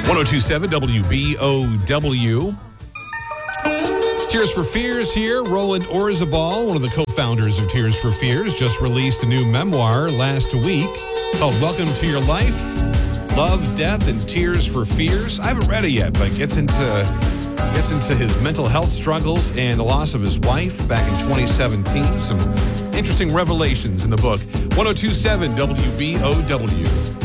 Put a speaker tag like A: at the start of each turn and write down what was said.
A: 1027 WBOW. Tears for Fears here. Roland Orzabal, one of the co-founders of Tears for Fears, just released a new memoir last week called Welcome to Your Life, Love, Death, and Tears for Fears. I haven't read it yet, but gets into his mental health struggles and the loss of his wife back in 2017. Some interesting revelations in the book. 1027 WBOW.